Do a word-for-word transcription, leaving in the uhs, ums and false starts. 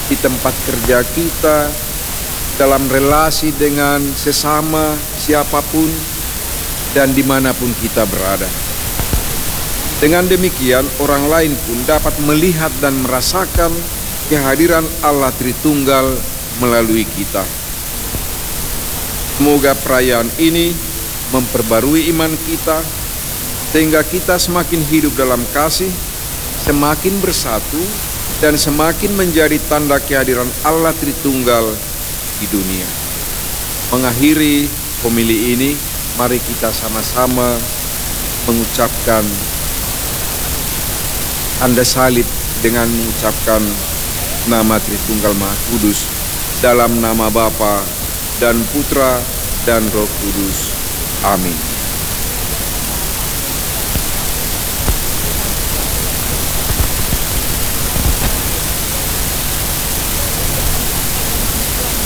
di tempat kerja kita, dalam relasi dengan sesama siapapun, dan dimanapun kita berada. Dengan demikian, orang lain pun dapat melihat dan merasakan kehadiran Allah Tritunggal melalui kita. Semoga perayaan ini memperbarui iman kita, sehingga kita semakin hidup dalam kasih, semakin bersatu, dan semakin menjadi tanda kehadiran Allah Tritunggal di dunia. Mengakhiri homili ini, mari kita sama-sama mengucapkan tanda salib dengan mengucapkan nama Tritunggal Maha Kudus dalam nama Bapa dan Putra dan Roh Kudus. Amin.